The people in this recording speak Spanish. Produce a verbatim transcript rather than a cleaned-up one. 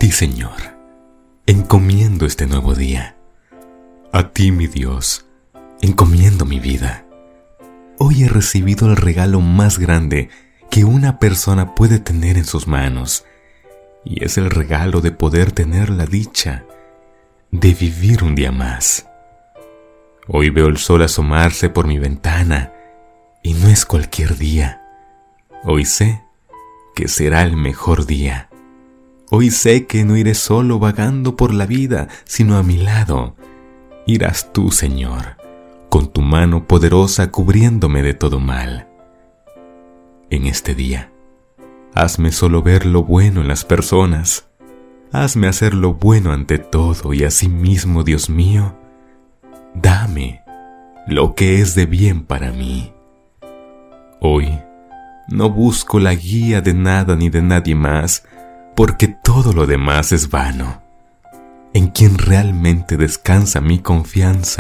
ti, Señor, encomiendo este nuevo día. A ti, mi Dios, encomiendo mi vida. Hoy he recibido el regalo más grande que una persona puede tener en sus manos, y es el regalo de poder tener la dicha de vivir un día más. Hoy veo el sol asomarse por mi ventana, y no es cualquier día. Hoy sé que será el mejor día. Hoy sé que no iré solo vagando por la vida, sino a mi lado irás tú, Señor, con tu mano poderosa cubriéndome de todo mal. En este día, hazme solo ver lo bueno en las personas. Hazme hacer lo bueno ante todo y asimismo, Dios mío, dame lo que es de bien para mí. Hoy no busco la guía de nada ni de nadie más, porque todo lo demás es vano. En quien realmente descansa mi confianza